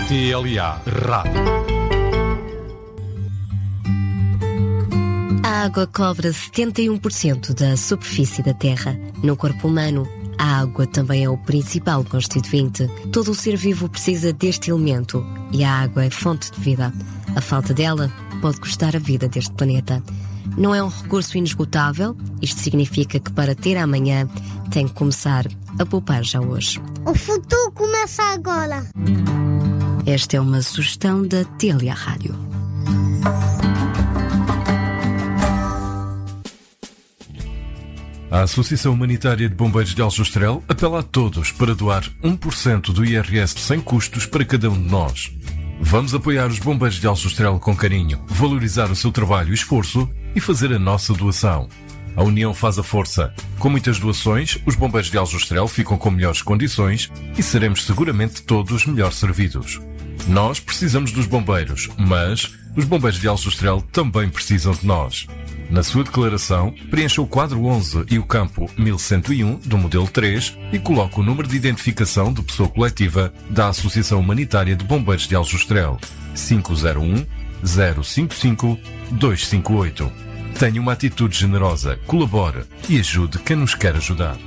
TLA Rádio. A água cobre 71% da superfície da Terra. No corpo humano, a água também é o principal constituinte. Todo o ser vivo precisa deste elemento e a água é fonte de vida. A falta dela pode custar a vida deste planeta. Não é um recurso inesgotável. Isto significa que para ter amanhã tem que começar a poupar já hoje. O futuro começa agora. Esta é uma sugestão da TLA Rádio. A Associação Humanitária de Bombeiros de Aljustrel apela a todos para doar 1% do IRS sem custos para cada um de nós. Vamos apoiar os bombeiros de Aljustrel com carinho, valorizar o seu trabalho e esforço e fazer a nossa doação. A união faz a força. Com muitas doações, os bombeiros de Aljustrel ficam com melhores condições e seremos seguramente todos melhor servidos. Nós precisamos dos bombeiros, mas os bombeiros de Aljustrel também precisam de nós. Na sua declaração, preencha o quadro 11 e o campo 1101 do modelo 3 e coloque o número de identificação de pessoa coletiva da Associação Humanitária de Bombeiros de Aljustrel, 501 055 258. Tenha uma atitude generosa, colabore e ajude quem nos quer ajudar.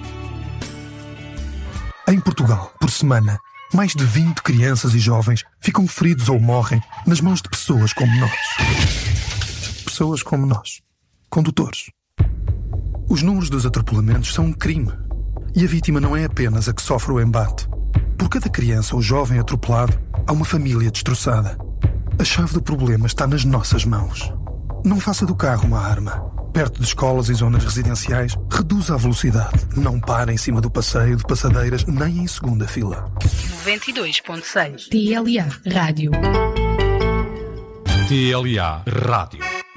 Em Portugal, por semana, mais de 20 crianças e jovens ficam feridos ou morrem nas mãos de pessoas como nós. Pessoas como nós. Condutores. Os números dos atropelamentos são um crime. E a vítima não é apenas a que sofre o embate. Por cada criança ou jovem atropelado, há uma família destroçada. A chave do problema está nas nossas mãos. Não faça do carro uma arma. Perto de escolas e zonas residenciais, reduza a velocidade. Não pare em cima do passeio de passadeiras, nem em segunda fila. 92.6 TLA Rádio. TLA Rádio.